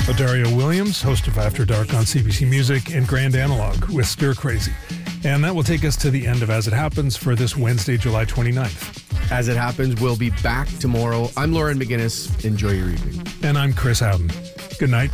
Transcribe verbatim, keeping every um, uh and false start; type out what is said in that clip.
Dario Williams, host of After Dark on C B C Music, and Grand Analog with Stir Crazy. And that will take us to the end of As It Happens for this Wednesday, July twenty-ninth. As It Happens, we'll be back tomorrow. I'm Lauren McGinnis. Enjoy your evening. And I'm Chris Howden. Good night.